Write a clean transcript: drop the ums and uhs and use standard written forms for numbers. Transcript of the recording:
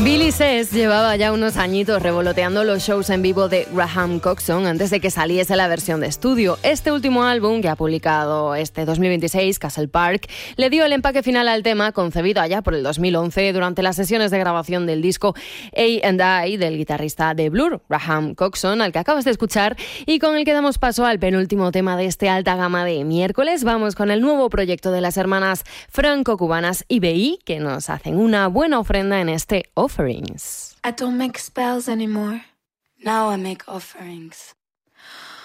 Billy Sess llevaba ya unos añitos revoloteando los shows en vivo de Graham Coxon antes de que saliese la versión de estudio. Este último álbum, que ha publicado este 2026, Castle Park, le dio el empaque final al tema, concebido allá por el 2011 durante las sesiones de grabación del disco A&I del guitarrista de Blur, Graham Coxon, al que acabas de escuchar, y con el que damos paso al penúltimo tema de este alta gama de miércoles. Vamos con el nuevo proyecto de las hermanas franco-cubanas IBI, que nos hacen una buena ofrenda en este Offerings. I don't make spells anymore. Now I make offerings.